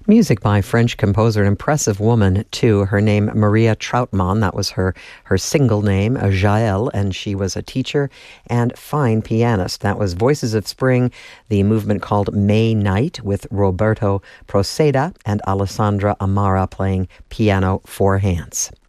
Music by French composer, an impressive woman, too. Her name, Maria Trautmann. That was her single name, Jaël, and she was a teacher and fine pianist. That was Voices of Spring, the movement called May Night, with Roberto Proceda and Alessandra Amara playing piano four hands.